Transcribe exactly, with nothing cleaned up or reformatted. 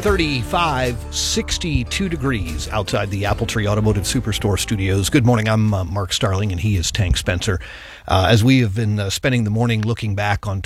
thirty-five, sixty-two degrees outside the Apple Tree Automotive Superstore studios. Good morning. I'm uh, Mark Starling, and he is Tank Spencer. Uh, as we have been uh, spending the morning looking back on